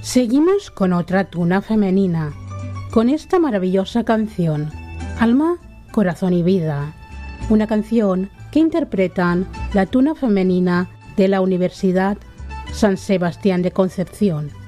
Seguimos con otra tuna femenina, con esta maravillosa canción, Alma, Corazón y Vida, una canción que interpretan la tuna femenina de la Universidad San Sebastián de Concepción.